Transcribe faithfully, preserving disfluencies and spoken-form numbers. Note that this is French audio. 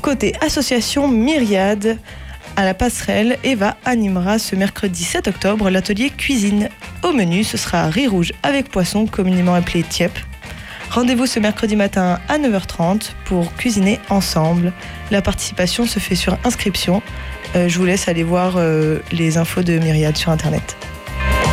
Côté association Myriade, à la Passerelle, Eva animera ce mercredi sept octobre l'atelier cuisine. Au menu, ce sera riz rouge avec poisson, communément appelé tiep. Rendez-vous ce mercredi matin à neuf heures trente pour cuisiner ensemble. La participation se fait sur inscription. Euh, je vous laisse aller voir euh, les infos de Myriade sur internet.